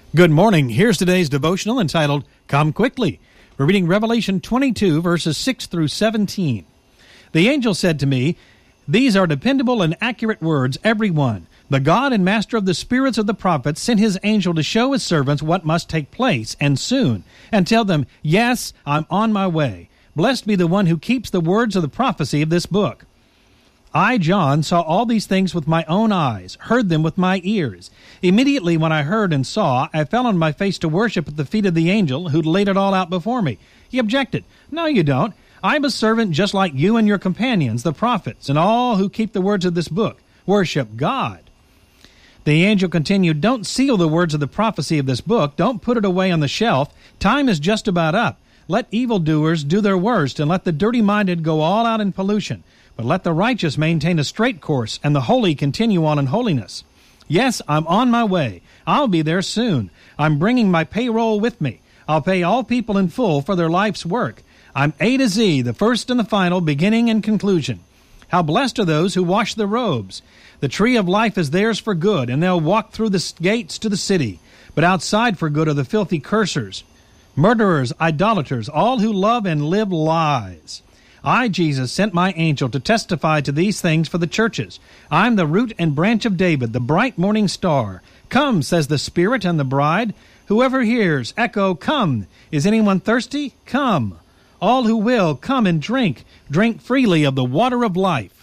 Good morning. Here's today's devotional entitled, Come Quickly. We're reading Revelation 22, verses 6 through 17. The angel said to me, These are dependable and accurate words, every one. The God and Master of the spirits of the prophets sent his angel to show his servants what must take place, and soon, and tell them, Yes, I'm on my way. Blessed be the one who keeps the words of the prophecy of this book. I, John, saw all these things with my own eyes, heard them with my ears. Immediately when I heard and saw, I fell on my face to worship at the feet of the angel who laid it all out before me. He objected, No, you don't. I'm a servant just like you and your companions, the prophets, and all who keep the words of this book. Worship God. The angel continued, Don't seal the words of the prophecy of this book. Don't put it away on the shelf. Time is just about up. Let evildoers do their worst, and let the dirty-minded go all out in pollution. But let the righteous maintain a straight course, and the holy continue on in holiness. Yes, I'm on my way. I'll be there soon. I'm bringing my payroll with me. I'll pay all people in full for their life's work. I'm A to Z, the first and the final, beginning and conclusion. How blessed are those who wash their robes. The tree of life is theirs for good, and they'll walk through the gates to the city. But outside for good are the filthy cursers, murderers, idolaters, all who love and live lies. I, Jesus, sent my angel to testify to these things for the churches. I'm the root and branch of David, the bright morning star. Come, says the Spirit and the bride. Whoever hears, echo, come. Is anyone thirsty? Come. All who will, come and drink. Drink freely of the water of life.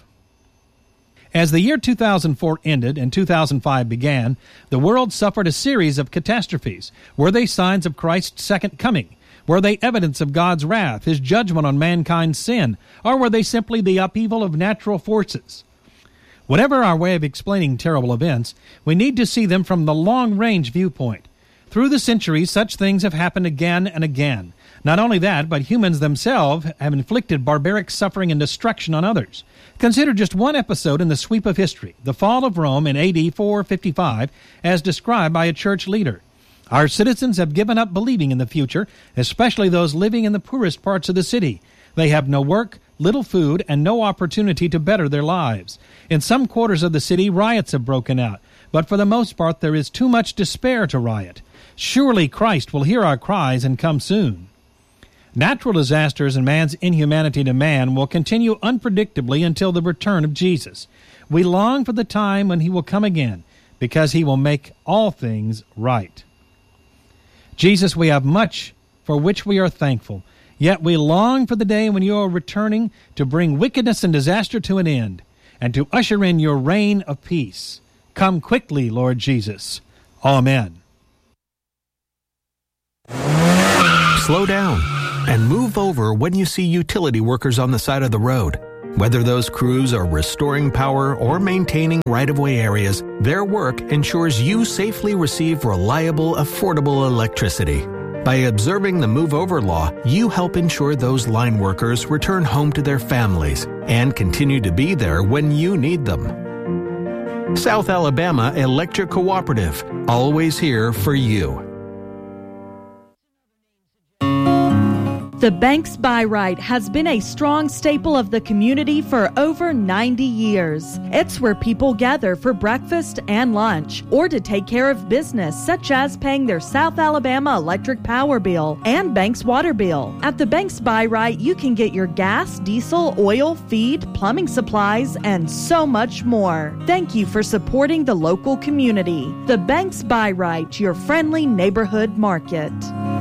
As the year 2004 ended and 2005 began, the world suffered a series of catastrophes. Were they signs of Christ's second coming? Were they evidence of God's wrath, his judgment on mankind's sin, or were they simply the upheaval of natural forces? Whatever our way of explaining terrible events, we need to see them from the long-range viewpoint. Through the centuries, such things have happened again and again. Not only that, but humans themselves have inflicted barbaric suffering and destruction on others. Consider just one episode in the sweep of history, the fall of Rome in AD 455, as described by a church leader. Our citizens have given up believing in the future, especially those living in the poorest parts of the city. They have no work, little food, and no opportunity to better their lives. In some quarters of the city, riots have broken out, but for the most part there is too much despair to riot. Surely Christ will hear our cries and come soon. Natural disasters and man's inhumanity to man will continue unpredictably until the return of Jesus. We long for the time when he will come again, because he will make all things right. Jesus, we have much for which we are thankful, yet we long for the day when you are returning to bring wickedness and disaster to an end, and to usher in your reign of peace. Come quickly, Lord Jesus. Amen. Slow down and move over when you see utility workers on the side of the road. Whether those crews are restoring power or maintaining right-of-way areas, their work ensures you safely receive reliable, affordable electricity. By observing the Move Over law, you help ensure those line workers return home to their families and continue to be there when you need them. South Alabama Electric Cooperative, always here for you. The Banks Buy Right has been a strong staple of the community for over 90 years. It's where people gather for breakfast and lunch, or to take care of business such as paying their South Alabama electric power bill and Banks water bill. At the Banks Buy Right, you can get your gas, diesel, oil, feed, plumbing supplies, and so much more. Thank you for supporting the local community. The Banks Buy Right, your friendly neighborhood market.